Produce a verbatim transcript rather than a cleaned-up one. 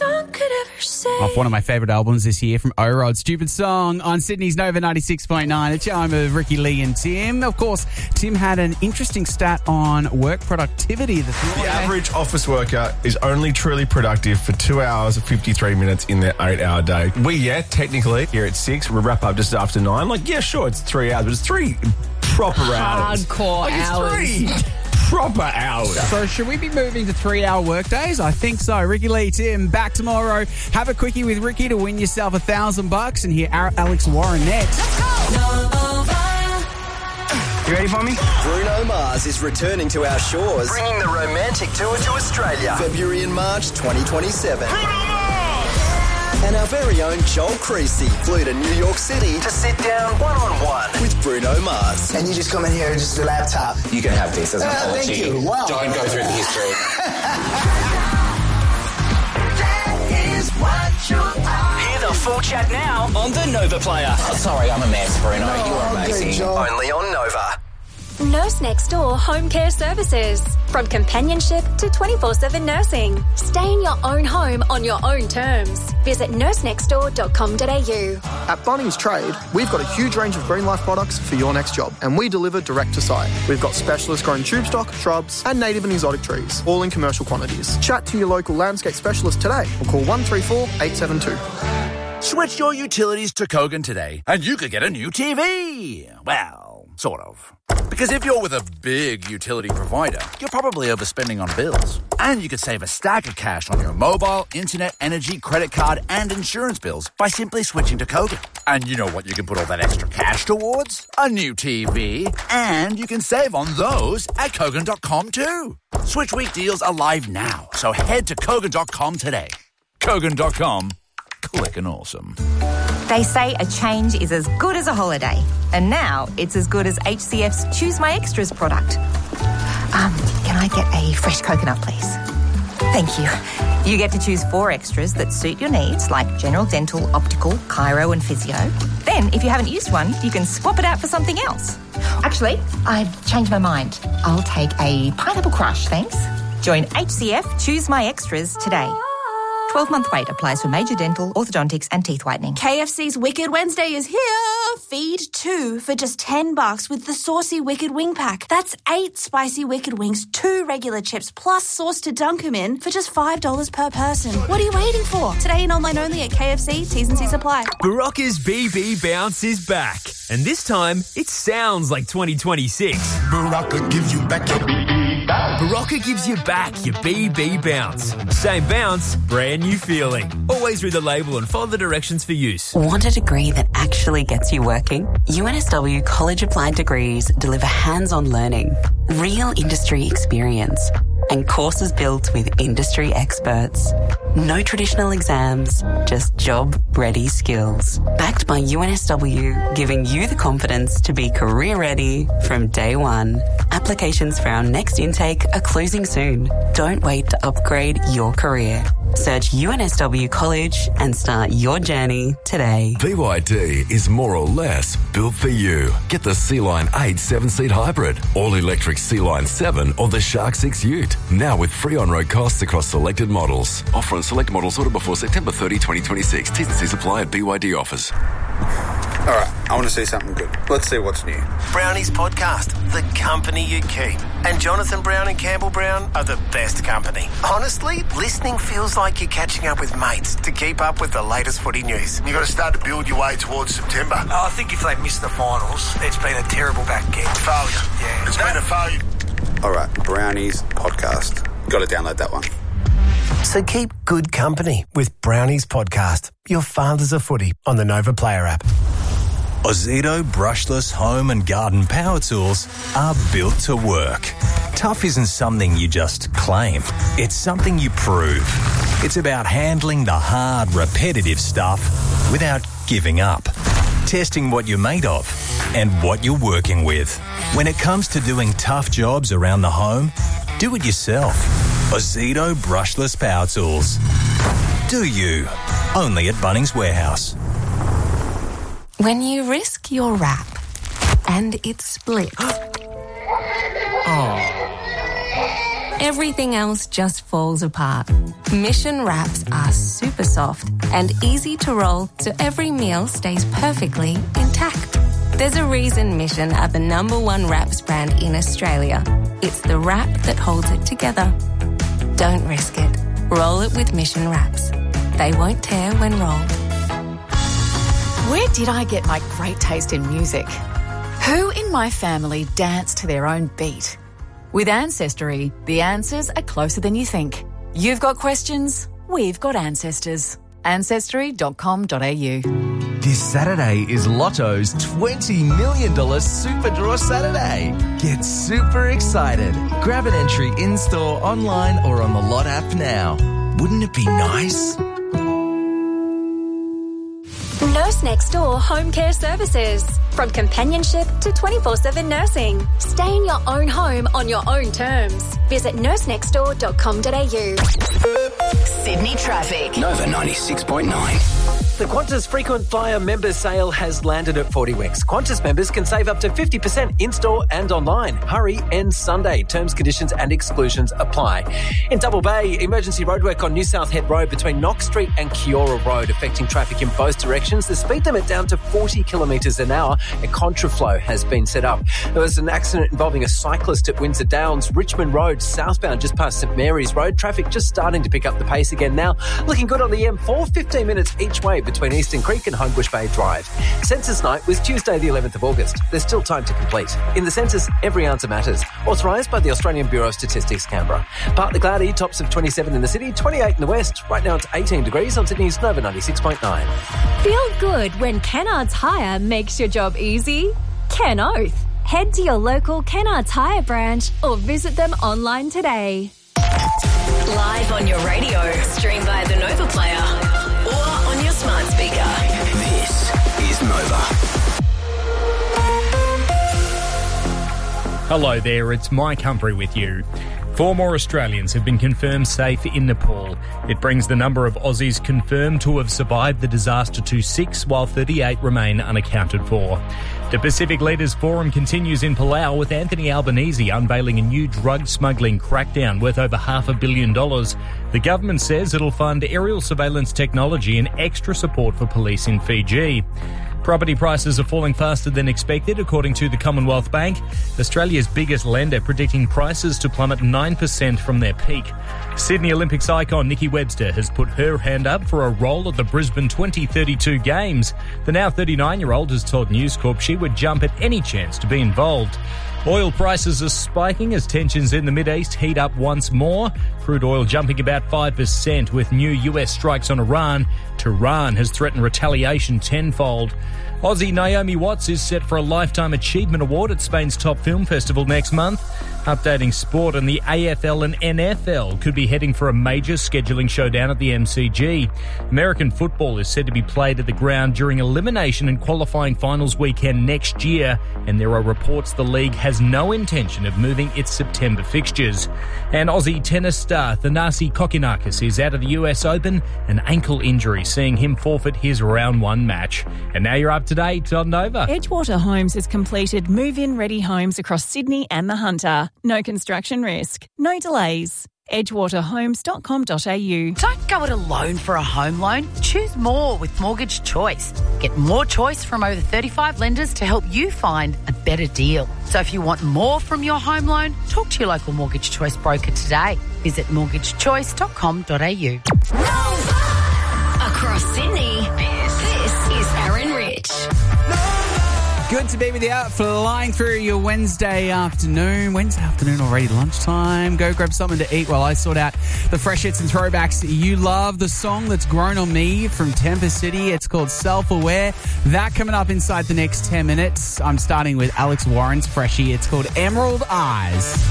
song could ever say. Off one of my favourite albums this year from O-Rod, Stupid Song on Sydney's Nova ninety-six point nine. It's your home of Ricky, Lee and Tim. Of course, Tim had an interesting stat on work productivity this morning. The average office worker is only truly productive for two hours and fifty-three minutes in their eight-hour day. We, yeah, technically, here at six, we wrap up just after nine. Like, yeah, sure, it's three hours, but it's three proper hours. Hardcore like, hours. It's three proper hours. So should we be moving to three-hour work days? I think so. Ricky, Lee, Tim, back tomorrow. Have a quickie with Ricky to win yourself a thousand bucks and hear Alex Warren next. Let's go. You ready for me? Bruno Mars is returning to our shores, bringing the romantic tour to Australia. February and March twenty twenty-seven. Bruno Mars! And our very own Joel Creasy flew to New York City to sit down one-on-one with Bruno Mars. And you just come in here with just a laptop. You can have this as an Uh, apology. thank you. Wow. Don't go through the history. Hear the full chat now on the Nova Player. Oh, sorry, I'm a mess, Bruno. No, you are okay, amazing. Joel. Only on Nova. Nurse Next Door Home Care Services. From companionship to twenty-four seven nursing. Stay in your own home on your own terms. Visit nurse next door dot com dot a u. At Bunnings Trade, we've got a huge range of Green Life products for your next job, and we deliver direct to site. We've got specialist grown tube stock, shrubs, and native and exotic trees, all in commercial quantities. Chat to your local landscape specialist today or call one three four, eight seven two. Switch your utilities to Kogan today, and you could get a new T V. Well, sort of. Because if you're with a big utility provider, you're probably overspending on bills. And you could save a stack of cash on your mobile, internet, energy, credit card, and insurance bills by simply switching to Kogan. And you know what you can put all that extra cash towards? A new T V. And you can save on those at Kogan dot com too. Switch week deals are live now, so head to Kogan dot com today. Kogan dot com. Clickin' awesome. They say a change is as good as a holiday. And now it's as good as H C F's Choose My Extras product. Um, can I get a fresh coconut, please? Thank you. You get to choose four extras that suit your needs, like general dental, optical, chiro and physio. Then, if you haven't used one, you can swap it out for something else. Actually, I've changed my mind. I'll take a pineapple crush, thanks. Join H C F Choose My Extras today. twelve-month wait applies for major dental, orthodontics and teeth whitening. K F C's Wicked Wednesday is here. Feed two for just ten bucks with the saucy Wicked Wing Pack. That's eight spicy Wicked Wings, two regular chips, plus sauce to dunk them in for just five dollars per person. What are you waiting for? Today and online only at K F C. T's and C's apply. Barocca's B B Bounce is back. And this time, it sounds like twenty twenty-six. Barocca gives you back your B B bounce. Barocca gives you back your B B Bounce. Same bounce, brand new feeling. Always read the label and follow the directions for use. Want a degree that actually gets you working? U N S W College Applied Degrees deliver hands-on learning, real industry experience, and courses built with industry experts. No traditional exams, just job-ready skills. Backed by U N S W, giving you the confidence to be career-ready from day one. Applications for our next intake are closing soon. Don't wait to upgrade your career. Search U N S W College and start your journey today. B Y D is more or less built for you. Get the C-Line eight seven-seat hybrid, all-electric C-Line seven or the Shark six Ute. Now with free on-road costs across selected models. Offer on select models order before September thirtieth, twenty twenty-six. T's and C's apply at B Y D offers. All right, I want to see something good. Let's see what's new. Brownies Podcast, the company you keep. And Jonathan Brown and Campbell Brown are the best company. Honestly, listening feels like you're catching up with mates to keep up with the latest footy news. You've got to start to build your way towards September. Oh, I think if they miss the finals, it's been a terrible back end. Failure. Yeah. It's been a failure. All right, Brownies Podcast. Got to download that one. So keep good company with Brownies Podcast, your fathers of footy on the Nova Player app. Ozito brushless home and garden power tools are built to work. Tough isn't something you just claim. It's something you prove. It's about handling the hard, repetitive stuff without giving up. Testing what you're made of and what you're working with. When it comes to doing tough jobs around the home, do it yourself. Ozito brushless power tools. Do you? Only at Bunnings Warehouse. When you risk your wrap and it splits. Oh. everything else just falls apart. Mission wraps are super soft and easy to roll so every meal stays perfectly intact. There's a reason Mission are the number one wraps brand in Australia. It's the wrap that holds it together. Don't risk it. Roll it with Mission wraps. They won't tear when rolled. Where did I get my great taste in music? Who in my family danced to their own beat? With Ancestry, the answers are closer than you think. You've got questions, we've got ancestors. ancestry dot com dot a u. This Saturday is Lotto's twenty million dollars Super Draw Saturday. Get super excited. Grab an entry in-store, online or on the Lot app now. Wouldn't it be nice? Nurse Next Door Home Care Services. From companionship to twenty-four seven nursing. Stay in your own home on your own terms. Visit nurse next door dot com dot a u. Sydney traffic. Nova ninety-six point nine. The Qantas Frequent Flyer member sale has landed at forty Winks. Qantas members can save up to fifty percent in-store and online. Hurry, ends Sunday. Terms, conditions and exclusions apply. In Double Bay, emergency roadwork on New South Head Road between Knox Street and Kiora Road, affecting traffic in both directions. The speed limit down to forty kilometres an hour. A contraflow has been set up. There was an accident involving a cyclist at Windsor Downs, Richmond Road, southbound just past St Mary's Road. Traffic just starting to pick up the pace again now. Looking good on the M four, fifteen minutes each way between Eastern Creek and Homebush Bay Drive. Census night was Tuesday the eleventh of August. There's still time to complete. In the census, every answer matters. Authorised by the Australian Bureau of Statistics, Canberra. Partly cloudy, tops of twenty-seven in the city, twenty-eight in the west. Right now it's eighteen degrees on Sydney's Nova ninety-six point nine. Feel good when Kennards Hire makes your job easy. Ken Oath. Head to your local Kennards Hire branch or visit them online today. Live on your radio, stream by the Nova Player or on your smart speaker. This is Nova. Hello there, it's Mike Humphrey with you. Four more Australians have been confirmed safe in Nepal. It brings the number of Aussies confirmed to have survived the disaster to six, while thirty-eight remain unaccounted for. The Pacific Leaders Forum continues in Palau, with Anthony Albanese unveiling a new drug smuggling crackdown worth over half a billion dollars. The government says it'll fund aerial surveillance technology and extra support for police in Fiji. Property prices are falling faster than expected, according to the Commonwealth Bank, Australia's biggest lender, predicting prices to plummet nine percent from their peak. Sydney Olympics icon Nikki Webster has put her hand up for a role at the Brisbane twenty thirty-two Games. The now thirty-nine-year-old has told News Corp she would jump at any chance to be involved. Oil prices are spiking as tensions in the Mideast heat up once more. Crude oil jumping about five percent with new U S strikes on Iran. Tehran has threatened retaliation tenfold. Aussie Naomi Watts is set for a Lifetime Achievement Award at Spain's top film festival next month. Updating sport, and the A F L and N F L could be heading for a major scheduling showdown at the M C G. American football is said to be played at the ground during elimination and qualifying finals weekend next year, and there are reports the league has no intention of moving its September fixtures. And Aussie tennis star Thanasi Kokkinakis is out of the U S Open, an ankle injury seeing him forfeit his round one match. And now you're up to date on Nova. Edgewater Homes has completed move-in ready homes across Sydney and the Hunter. No construction risk, no delays. edgewater homes dot com dot a u. Don't go it alone for a home loan. Choose more with Mortgage Choice. Get more choice from over thirty-five lenders to help you find a better deal. So if you want more from your home loan, talk to your local Mortgage Choice broker today. Visit mortgage choice dot com dot a u. Across Sydney, this, this is Aaron Rich. Good to be with you, flying through your Wednesday afternoon. Wednesday afternoon already, lunchtime. Go grab something to eat while I sort out the fresh hits and throwbacks you love. The song that's grown on me from Tempest City, it's called Self-Aware. That coming up inside the next ten minutes. I'm starting with Alex Warren's freshie. It's called Emerald Eyes.